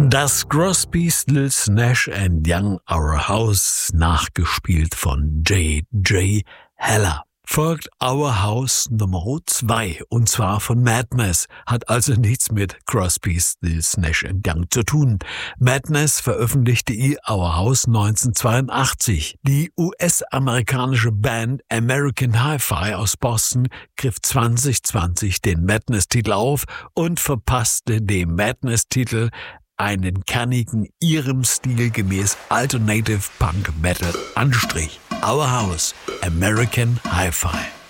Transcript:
Das Crosby, Stills, Nash & Young Our House, nachgespielt von J.J. Heller. Folgt Our House Nummer 2, und zwar von Madness, hat also nichts mit Crosby, Stills, Nash & Young zu tun. Madness veröffentlichte Our House 1982. Die US-amerikanische Band American Hi-Fi aus Boston griff 2020 den Madness-Titel auf und verpasste dem Madness-Titel einen kernigen, ihrem Stil gemäß Alternative Punk Metal Anstrich. Our House, American Hi-Fi.